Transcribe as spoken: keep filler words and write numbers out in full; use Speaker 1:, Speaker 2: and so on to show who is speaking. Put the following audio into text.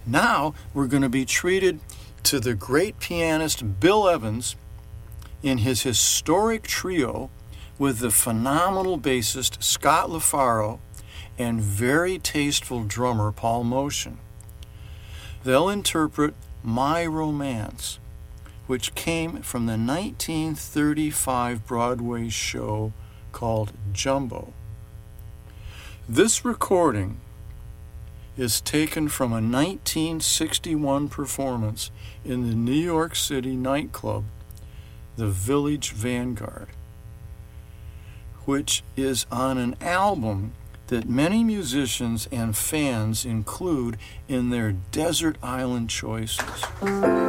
Speaker 1: Now we're going to be treated to the great pianist Bill Evans in his historic trio with the phenomenal bassist Scott LaFaro and very tasteful drummer Paul Motion. They'll interpret My Romance, which came from the nineteen thirty-five Broadway show called Jumbo. This recording is taken from a nineteen sixty-one performance in the New York City nightclub, the Village Vanguard, which is on an album that many musicians and fans include in their desert island choices.